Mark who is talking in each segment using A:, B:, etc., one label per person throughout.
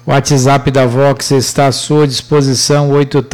A: O WhatsApp da Vox está à sua disposição,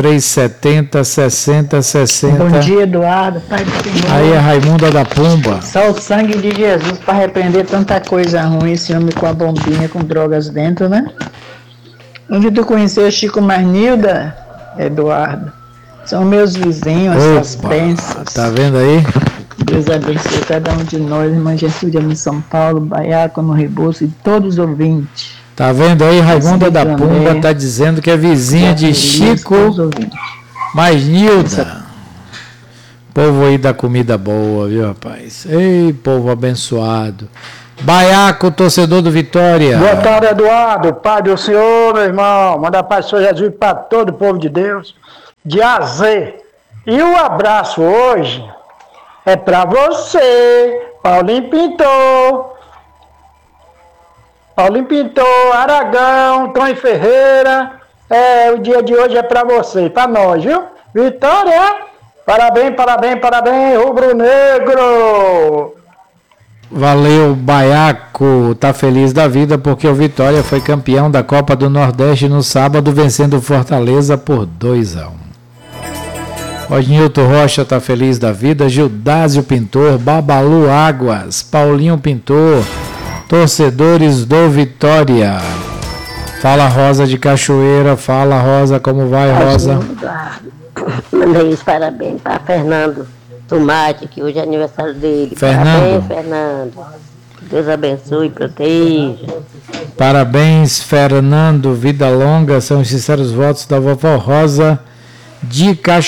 A: 8370-6060.
B: Bom dia, Eduardo, Pai do Senhor.
A: Aí a Raimunda da Pomba.
B: Só o sangue de Jesus para repreender tanta coisa ruim, esse homem com a bombinha, com drogas dentro, né? Onde tu conheceu Chico Marnilda, Eduardo? São meus vizinhos, essas bênçãos.
A: Tá vendo aí?
B: Deus abençoe cada um de nós, irmã Gertrude em São Paulo, Baiaco no Rebouço e todos os ouvintes.
A: Tá vendo aí? Raimunda da Pomba tá dizendo que é vizinha de Chico Marnilda. Povo aí da comida boa, viu, rapaz? Ei, povo abençoado. Baiaco, torcedor do Vitória.
C: Boa tarde, Eduardo. Pai do Senhor, meu irmão. Manda paz do Senhor Jesus para todo o povo de Deus. De A a Z. E o abraço hoje é para você, Paulinho Pintor. Paulinho Pintor, Aragão, Tony Ferreira. O dia de hoje é para você, para nós, viu? Vitória! Parabéns, parabéns, parabéns, rubro-negro!
A: Valeu, Baiaco, tá feliz da vida porque o Vitória foi campeão da Copa do Nordeste no sábado, vencendo o Fortaleza por 2-1. Osnilton Rocha tá feliz da vida, Gildásio Pintor, Babalu Águas, Paulinho Pintor, torcedores do Vitória. Fala, Rosa de Cachoeira, fala, Rosa, como vai, Rosa?
D: Mandei os parabéns para Fernando Tomate, que hoje é aniversário dele.
A: Fernando.
D: Parabéns, Fernando. Deus abençoe e proteja.
A: Parabéns, Fernando. Vida longa. São os sinceros votos da vovó Rosa de Cachoeira.